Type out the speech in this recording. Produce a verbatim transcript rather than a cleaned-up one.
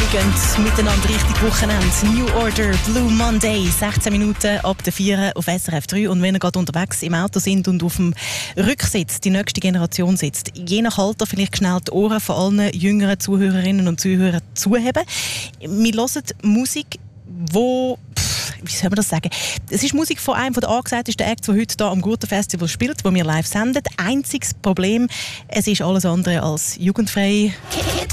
gehen miteinander richtig Wochenende. New Order, Blue Monday, sechzehn Minuten ab der vier auf S R F drei. Und wenn ihr gerade unterwegs im Auto sind und auf dem Rücksitz die nächste Generation sitzt, je nach Alter vielleicht schnell die Ohren von allen jüngeren Zuhörerinnen und Zuhörern zuheben. Wir hören Musik, wo... Wie soll man das sagen? Es ist Musik von einem der angesagtesten Acts, der heute hier am Gurten-Festival spielt, wo wir live senden. Einziges Problem, es ist alles andere als jugendfrei.